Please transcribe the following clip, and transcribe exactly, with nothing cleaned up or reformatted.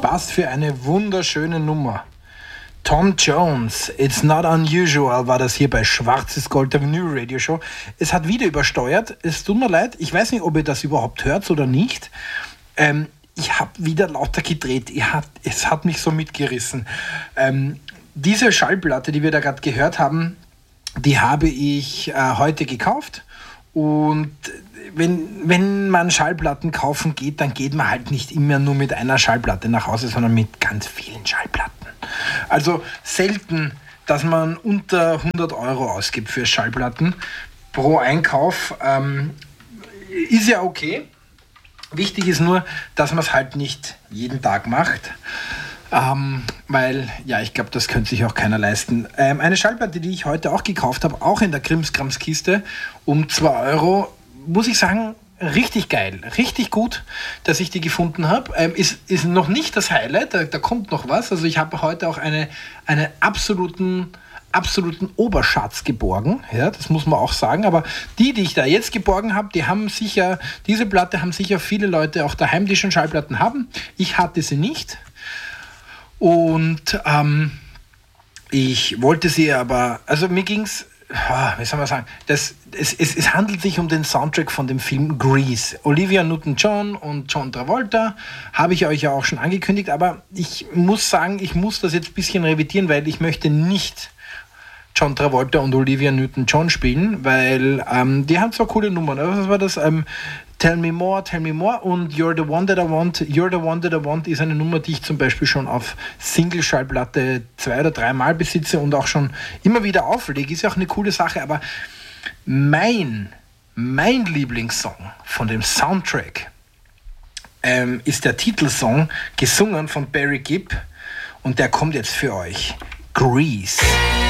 Was für eine wunderschöne Nummer. Tom Jones, It's Not Unusual, war das hier bei Schwarzes Gold, der Vinyl Radio Show. Es hat wieder übersteuert, es tut mir leid, ich weiß nicht, ob ihr das überhaupt hört oder nicht. Ähm, ich habe wieder lauter gedreht, ich hat, es hat mich so mitgerissen. Ähm, diese Schallplatte, die wir da gerade gehört haben, die habe ich äh, heute gekauft. Und wenn, wenn man Schallplatten kaufen geht, dann geht man halt nicht immer nur mit einer Schallplatte nach Hause, sondern mit ganz vielen Schallplatten. Also selten, dass man unter hundert Euro ausgibt für Schallplatten pro Einkauf. Ähm, ist ja okay. Wichtig ist nur, dass man es halt nicht jeden Tag macht. Ähm, weil, ja, ich glaube, das könnte sich auch keiner leisten. Ähm, eine Schallplatte, die ich heute auch gekauft habe, auch in der Krimskrams-Kiste, um zwei Euro, muss ich sagen, richtig geil, richtig gut, dass ich die gefunden habe. Ähm, ist, ist noch nicht das Highlight, da, da kommt noch was. Also ich habe heute auch eine, eine absoluten, absoluten Oberschatz geborgen, ja, das muss man auch sagen. Aber die, die ich da jetzt geborgen habe, die haben sicher, diese Platte haben sicher viele Leute auch daheim, die schon Schallplatten haben. Ich hatte sie nicht. Und ähm, ich wollte sie aber, also mir ging es, wie soll man sagen, das, es, es, es handelt sich um den Soundtrack von dem Film Grease. Olivia Newton-John und John Travolta, habe ich euch ja auch schon angekündigt, aber ich muss sagen, ich muss das jetzt ein bisschen revidieren, weil ich möchte nicht John Travolta und Olivia Newton-John spielen, weil ähm, die haben zwar coole Nummern, aber was war das? Ähm, Tell Me More, Tell Me More und You're the One That I Want. You're the One That I Want ist eine Nummer, die ich zum Beispiel schon auf Single-Schallplatte zwei oder dreimal besitze und auch schon immer wieder auflege. Ist ja auch eine coole Sache, aber mein, mein Lieblingssong von dem Soundtrack ähm, ist der Titelsong, gesungen von Barry Gibb, und der kommt jetzt für euch. Grease.